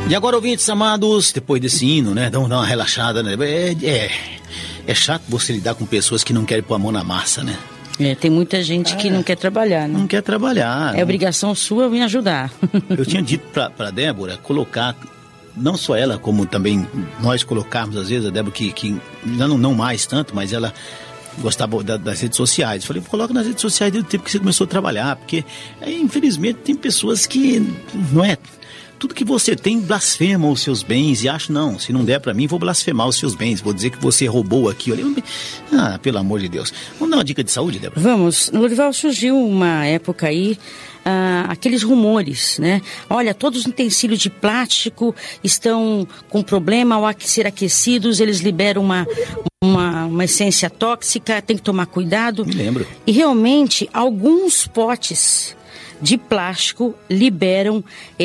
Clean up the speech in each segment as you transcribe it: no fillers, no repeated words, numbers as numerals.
E agora, ouvintes amados, depois desse hino, né? Dá uma relaxada, né? É chato você lidar com pessoas que não querem pôr a mão na massa, né? Tem muita gente que não quer trabalhar, né? Não quer trabalhar. É obrigação sua me ajudar. Eu tinha dito pra Débora colocar, não só ela, como também nós colocarmos, às vezes, a Débora que não mais tanto, mas ela gostava das redes sociais. Eu falei, coloca nas redes sociais desde o tempo que você começou a trabalhar, porque, infelizmente, tem pessoas que, não é... Tudo que você tem blasfema os seus bens e acho, não, se não der pra mim, vou blasfemar os seus bens, vou dizer que você roubou aqui. Pelo amor de Deus. Vamos dar uma dica de saúde, Débora? Vamos. Lourival, surgiu uma época aí, aqueles rumores, né? Olha, todos os utensílios de plástico estão com problema ao ser aquecidos, eles liberam uma essência tóxica, tem que tomar cuidado. Me lembro. E realmente, alguns potes de plástico liberam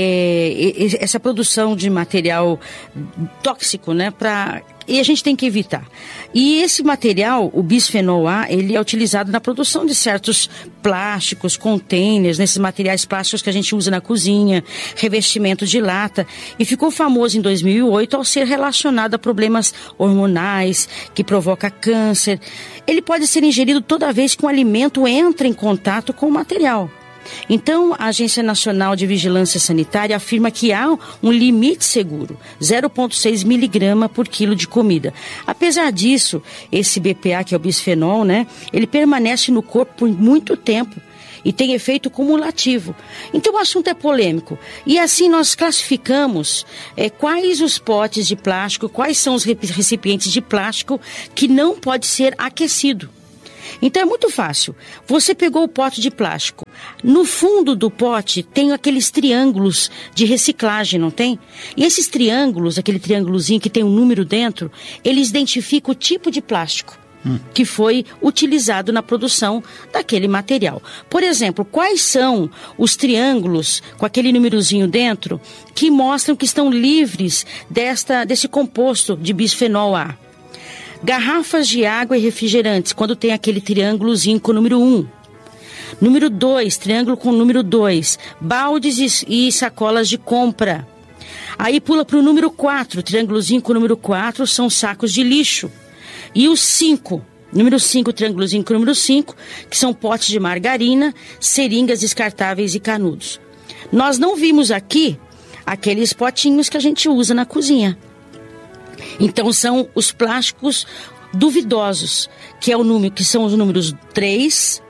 essa produção de material tóxico, né? E a gente tem que evitar. E esse material, o bisfenol A, ele é utilizado na produção de certos plásticos, containers, nesses materiais plásticos que a gente usa na cozinha, revestimento de lata. E ficou famoso em 2008 ao ser relacionado a problemas hormonais, que provoca câncer. Ele pode ser ingerido toda vez que um alimento entra em contato com o material. Então, a Agência Nacional de Vigilância Sanitária afirma que há um limite seguro, 0,6 miligrama por quilo de comida. Apesar disso, esse BPA, que é o bisfenol, né, ele permanece no corpo por muito tempo e tem efeito cumulativo. Então, o assunto é polêmico. E assim nós classificamos quais os potes de plástico, quais são os recipientes de plástico que não pode ser aquecido. Então é muito fácil. Você pegou o pote de plástico. No fundo do pote tem aqueles triângulos de reciclagem, não tem? E esses triângulos, aquele triângulozinho que tem um número dentro, eles identificam o tipo de plástico que foi utilizado na produção daquele material. Por exemplo, quais são os triângulos com aquele númerozinho dentro que mostram que estão livres desse composto de bisfenol A? Garrafas de água e refrigerantes, quando tem aquele triângulozinho com o número 1. Número 2, triângulo com o número 2. Baldes e sacolas de compra. Aí pula para o número 4, triângulozinho com o número 4, são sacos de lixo. E o 5, número 5, triângulozinho com o número 5, que são potes de margarina, seringas descartáveis e canudos. Nós não vimos aqui aqueles potinhos que a gente usa na cozinha. Então são os plásticos duvidosos, que são os números 3,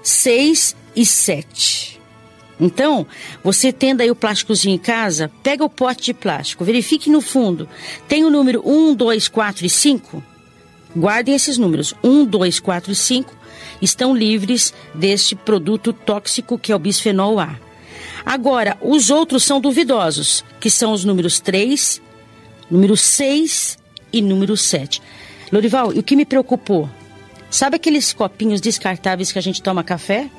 6 e 7. Então, você tendo aí o plásticozinho em casa, pega o pote de plástico, verifique no fundo, tem o número 1, 2, 4 e 5? Guardem esses números, 1, 2, 4 e 5 estão livres deste produto tóxico que é o bisfenol A. Agora, os outros são duvidosos, que são os números 3, número 6 e número 7. Lourival, e o que me preocupou? Sabe aqueles copinhos descartáveis que a gente toma café?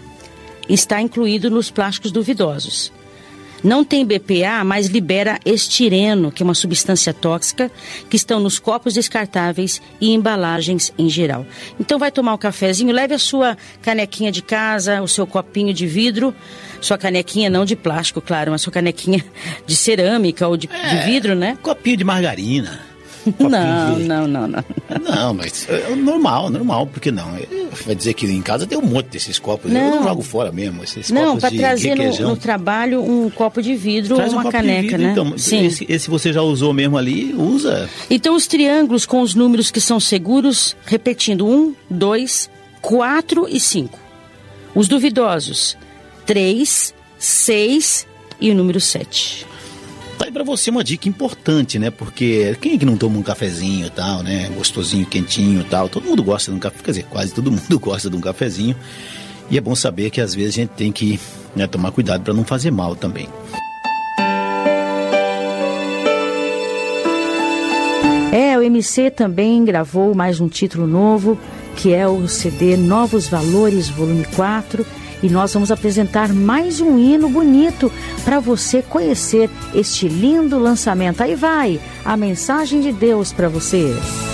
Está incluído nos plásticos duvidosos. Não tem BPA, mas libera estireno, que é uma substância tóxica, que estão nos copos descartáveis e embalagens em geral. Então vai tomar um cafezinho, leve a sua canequinha de casa, o seu copinho de vidro, sua canequinha não de plástico, claro, mas sua canequinha de cerâmica ou de vidro, né? Copinho de margarina. Não. Não, mas é normal, por que não? Vai dizer que em casa tem um monte desses copos, eu não jogo fora mesmo, esses não, copos de trazer requeijão. No trabalho um copo de vidro ou uma caneca, vidro, né? Então, sim. Esse você já usou mesmo ali, usa. Então os triângulos com os números que são seguros, repetindo, 1, 2, 4 e 5. Os duvidosos, 3, 6 e o número 7. Tá aí pra você uma dica importante, né? Porque quem é que não toma um cafezinho e tal, né? Gostosinho, quentinho e tal. Todo mundo gosta de um café, quer dizer, quase todo mundo gosta de um cafezinho. E é bom saber que às vezes a gente tem que, né, tomar cuidado para não fazer mal também. O MC também gravou mais um título novo, que é o CD Novos Valores, volume 4. E nós vamos apresentar mais um hino bonito para você conhecer este lindo lançamento. Aí vai a mensagem de Deus para você.